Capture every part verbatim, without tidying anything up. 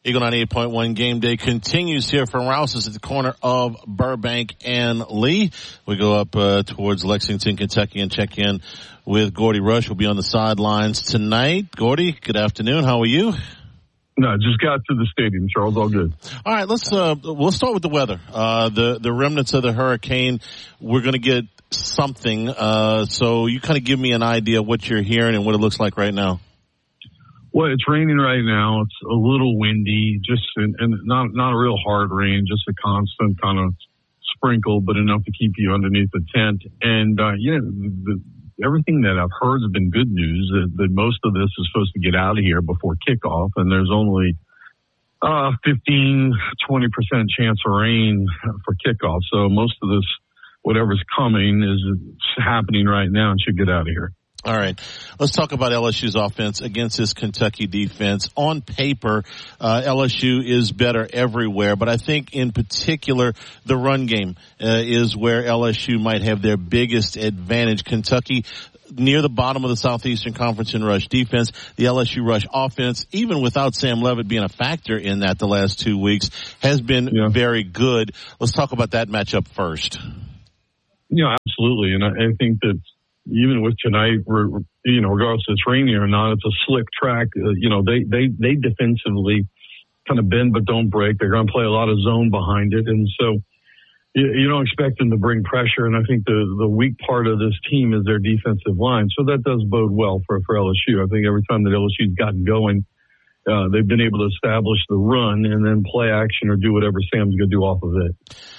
Eagle ninety-eight point one Game Day continues here from Rouse's at the corner of Burbank and Lee. We go up uh, towards Lexington, Kentucky, and check in with Gordy Rush. We'll be on the sidelines tonight. Gordy, good afternoon. How are you? No, just got to the stadium, Charles. All good. All right, let's uh, we'll start with the weather. Uh, the the remnants of the hurricane. We're going to get something. Uh, so you kind of give me an idea of what you're hearing and what it looks like right now. Well, it's raining right now. It's a little windy, just and, and not not a real hard rain, just a constant kind of sprinkle, but enough to keep you underneath the tent. And uh, yeah, the, everything that I've heard has been good news. That, that most of this is supposed to get out of here before kickoff, and there's only uh, fifteen, twenty percent chance of rain for kickoff. So most of this, whatever's coming, is happening right now and should get out of here. All right. Let's talk about L S U's offense against this Kentucky defense. On paper, uh, L S U is better everywhere, but I think in particular the run game uh, is where L S U might have their biggest advantage. Kentucky near the bottom of the Southeastern Conference in rush defense. The L S U rush offense, even without Sam Levitt being a factor in that the last two weeks, has been yeah. very good. Let's talk about that matchup first. Yeah, absolutely. And I, I think that even with tonight, we're, you know, regardless if it's rainy or not, it's a slick track. Uh, you know, they, they, they defensively kind of bend but don't break. They're going to play a lot of zone behind it. And so you, you don't expect them to bring pressure. And I think the, the weak part of this team is their defensive line. So that does bode well for, for L S U. I think every time that L S U's gotten going, uh, they've been able to establish the run and then play action or do whatever Sam's going to do off of it.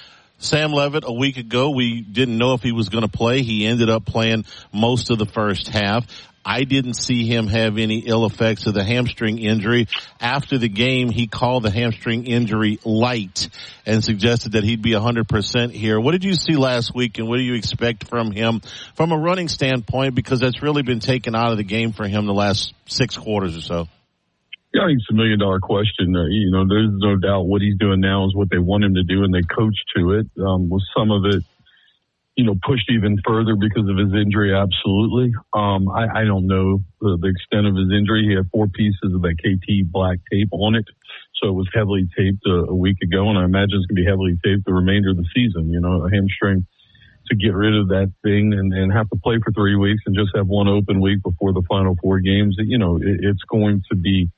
Sam Levitt, a week ago, we didn't know if he was going to play. He ended up playing most of the first half. I didn't see him have any ill effects of the hamstring injury. After the game, he called the hamstring injury light and suggested that he'd be one hundred percent here. What did you see last week, and what do you expect from him from a running standpoint? Because that's really been taken out of the game for him the last six quarters or so. Yeah, I think it's a million dollar question. Uh, you know, there's no doubt what he's doing now is what they want him to do, and they coach to it. Um, with some of it, you know, pushed even further because of his injury, absolutely. Um, I, I don't know the, the extent of his injury. He had four pieces of that K T black tape on it, so it was heavily taped a, a week ago, and I imagine it's going to be heavily taped the remainder of the season. You know, a hamstring, to get rid of that thing and, and have to play for three weeks and just have one open week before the final four games, you know, it, it's going to be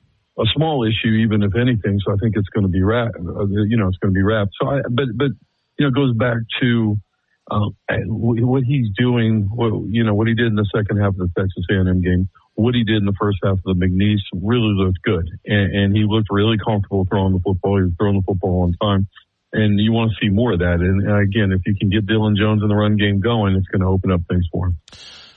a small issue, even if anything. So I think it's going to be wrapped, you know, it's going to be wrapped. So I, but, but, you know, it goes back to, um, what he's doing, what, you know, what he did in the second half of the Texas A and M game, what he did in the first half of the McNeese really looked good. And, and he looked really comfortable throwing the football. He was throwing the football on time. And you want to see more of that. And, and again, if you can get Dylan Jones in the run game going, it's going to open up things for him.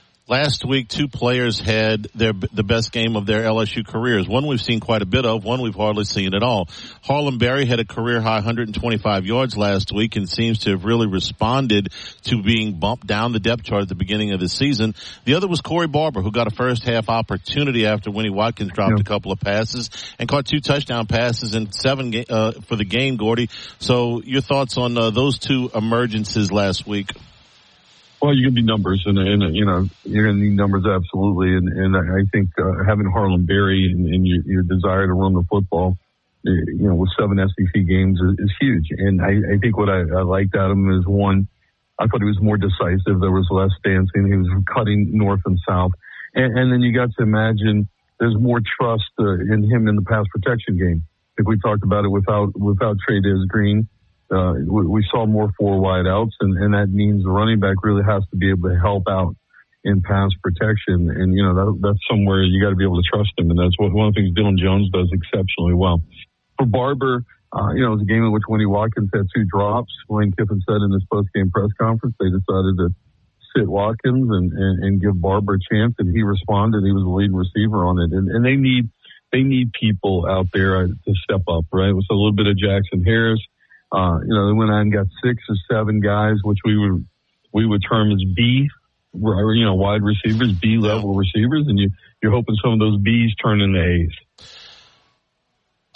Last week, two players had their the best game of their L S U careers. One we've seen quite a bit of, one we've hardly seen at all. Harlem Berry had a career-high one hundred twenty-five yards last week and seems to have really responded to being bumped down the depth chart at the beginning of the season. The other was Corey Barber, who got a first-half opportunity after Winnie Watkins dropped yeah. a couple of passes and caught two touchdown passes in seven ga- uh, for the game, Gordy. So your thoughts on uh, those two emergences last week? Well, you're going to be numbers, and, and you know, you're going to need numbers, absolutely. And, and I think uh, having Harlem Berry and, and your, your desire to run the football, you know, with seven S E C games is, is huge. And I, I think what I, I liked out of him is, one, I thought he was more decisive. There was less dancing. He was cutting north and south. And, and then you got to imagine there's more trust uh, in him in the pass protection game. I think we talked about it without without Trey-Dez Green. Uh, we, we saw more four wide outs, and, and that means the running back really has to be able to help out in pass protection. And, you know, that, that's somewhere you got to be able to trust him. And that's what one of the things Dylan Jones does exceptionally well. For Barber, uh, you know, it was a game in which Winnie Watkins had two drops. Lane Kiffin said in his post-game press conference, they decided to sit Watkins and, and, and give Barber a chance, and he responded. He was the lead receiver on it. And, and they need, they need people out there to step up, right? It was a little bit of Jackson Harris. Uh, you know, they went on and got six or seven guys, which we would, we would term as B, you know, wide receivers, B level receivers. And you, you're hoping some of those B's turn into A's.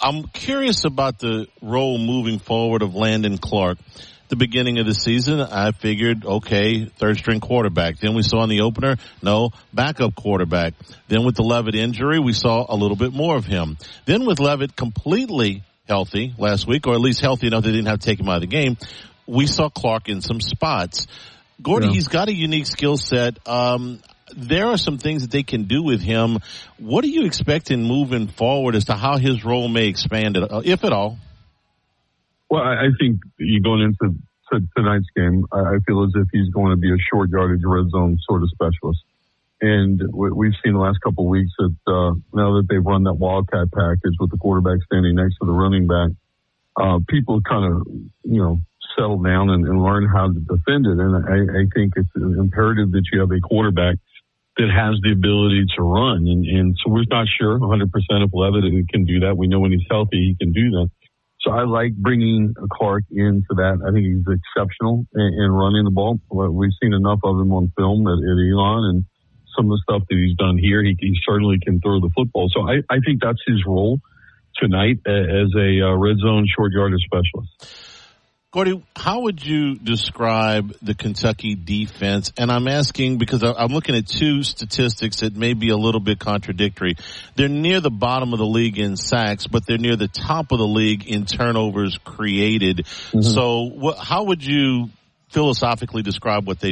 I'm curious about the role moving forward of Landon Clark. The beginning of the season, I figured, okay, third string quarterback. Then we saw in the opener, no, backup quarterback. Then with the Levitt injury, we saw a little bit more of him. Then with Levitt completely healthy last week, or at least healthy enough they didn't have to take him out of the game, we saw Clark in some spots. Gordy, yeah. He's got a unique skill set. Um, there are some things that they can do with him. What are you expecting moving forward as to how his role may expand, if at all? Well, I think you going into to tonight's game, I feel as if he's going to be a short yardage red zone sort of specialist. And we've seen the last couple of weeks that uh, now that they've run that Wildcat package with the quarterback standing next to the running back, uh, people kind of, you know, settle down and, and learn how to defend it. And I, I think it's imperative that you have a quarterback that has the ability to run. And, and so we're not sure one hundred percent if Levitt can do that. We know when he's healthy, he can do that. So I like bringing Clark into that. I think he's exceptional in, in running the ball. We've seen enough of him on film at, at Elon, and some of the stuff that he's done here, he, he certainly can throw the football. So I, I think that's his role tonight as a uh, red zone short yardage specialist. Gordy, how would you describe the Kentucky defense? And I'm asking because I'm looking at two statistics that may be a little bit contradictory. They're near the bottom of the league in sacks, but they're near the top of the league in turnovers created. Mm-hmm. So what, how would you philosophically describe what they